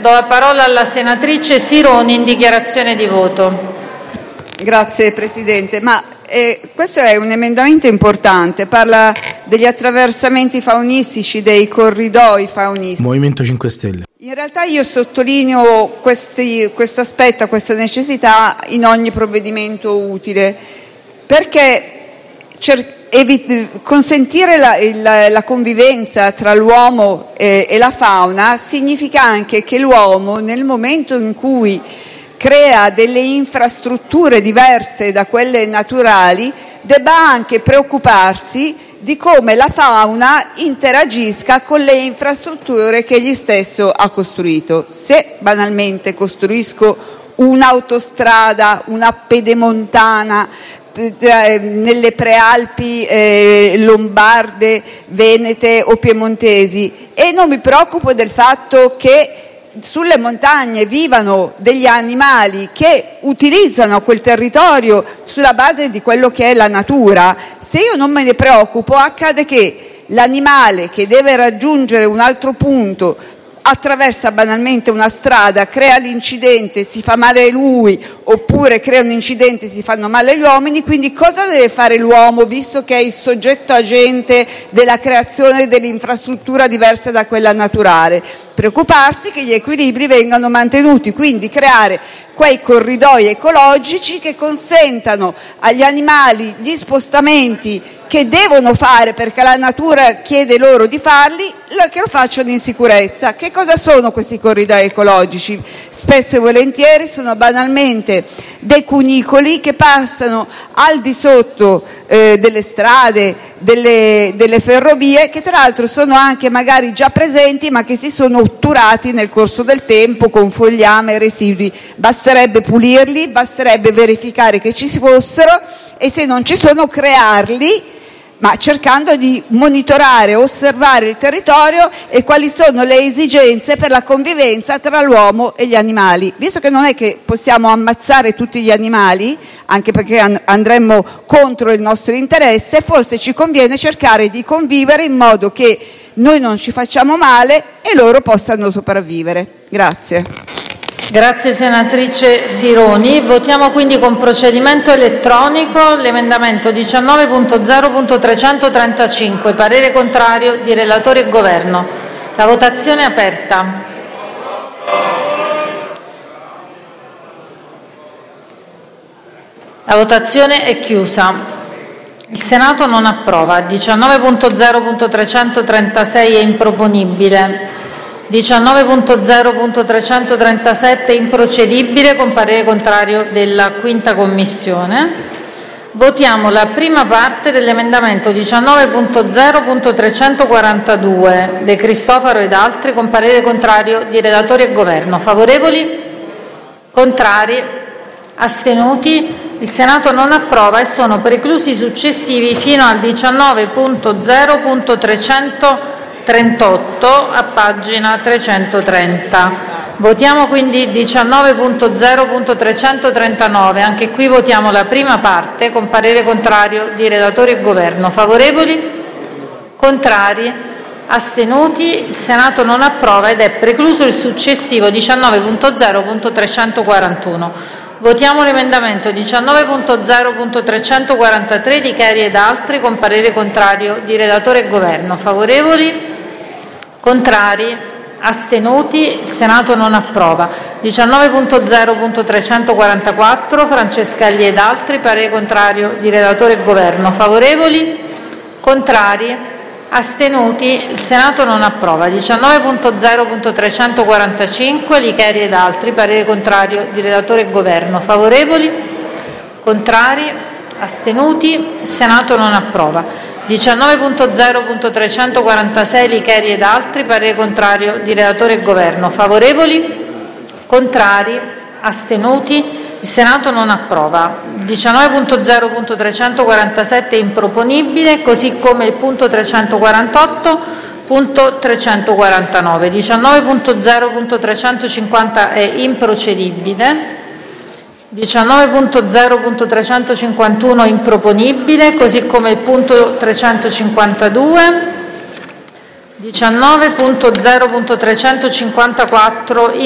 Do la parola alla senatrice Sironi in dichiarazione di voto. Grazie Presidente, questo è un emendamento importante, parla degli attraversamenti faunistici, dei corridoi faunistici. Movimento 5 Stelle. In realtà io sottolineo questo aspetto, questa necessità in ogni provvedimento utile, perché consentire la convivenza tra l'uomo e la fauna significa anche che l'uomo, nel momento in cui crea delle infrastrutture diverse da quelle naturali, debba anche preoccuparsi di come la fauna interagisca con le infrastrutture che egli stesso ha costruito. Se banalmente costruisco un'autostrada, una pedemontana nelle prealpi lombarde, venete o piemontesi, e non mi preoccupo del fatto che sulle montagne vivano degli animali che utilizzano quel territorio sulla base di quello che è la natura, se io non me ne preoccupo, accade che l'animale che deve raggiungere un altro punto attraversa banalmente una strada, crea l'incidente, si fa male lui, oppure crea un incidente, si fanno male gli uomini. Quindi cosa deve fare l'uomo, visto che è il soggetto agente della creazione dell'infrastruttura diversa da quella naturale? Preoccuparsi che gli equilibri vengano mantenuti, quindi creare quei corridoi ecologici che consentano agli animali gli spostamenti che devono fare perché la natura chiede loro di farli, che lo facciano in sicurezza. Che cosa sono questi corridoi ecologici? Spesso e volentieri sono banalmente dei cunicoli che passano al di sotto delle strade, delle ferrovie, che tra l'altro sono anche magari già presenti ma che si sono otturati nel corso del tempo con fogliame e residui. Basterebbe pulirli, basterebbe verificare che ci fossero, e se non ci sono crearli, ma cercando di monitorare, osservare il territorio e quali sono le esigenze per la convivenza tra l'uomo e gli animali. Visto che non è che possiamo ammazzare tutti gli animali, anche perché andremmo contro il nostro interesse, forse ci conviene cercare di convivere in modo che noi non ci facciamo male e loro possano sopravvivere. Grazie. Grazie senatrice Sironi. Votiamo quindi con procedimento elettronico l'emendamento 19.0.335. Parere contrario di relatore e governo. La votazione è aperta. La votazione è chiusa. Il Senato non approva. 19.0.336 è improponibile. 19.0.337 è improcedibile con parere contrario della 5ª Commissione. Votiamo la prima parte dell'emendamento 19.0.342 De Cristofaro ed altri con parere contrario di relatore e governo. Favorevoli? Contrari? Astenuti? Il Senato non approva e sono preclusi i successivi fino al 19.0.338 a pagina 330. Votiamo quindi 19.0.339. Anche qui votiamo la prima parte con parere contrario di relatore e governo. Favorevoli? Contrari? Astenuti? Il Senato non approva ed è precluso il successivo 19.0.341. Votiamo l'emendamento 19.0.343 di Cheri ed altri con parere contrario di relatore e governo. Favorevoli? Contrari? Astenuti? Il Senato non approva. 19.0.344 Francescalli ed altri, parere contrario di relatore e governo. Favorevoli? Contrari? Astenuti? Il Senato non approva. 19.0.345 Licheri ed altri, parere contrario di relatore e governo. Favorevoli? Contrari? Astenuti? Il Senato non approva. 19.0.346 Licheri ed altri, parere contrario di relatore e governo. Favorevoli? Contrari? Astenuti? Il Senato non approva. 19.0.347 è improponibile, così come il punto 348, punto 349. 19.0.350 è improcedibile. 19.0.351 improponibile, così come il punto 352. 19.0.354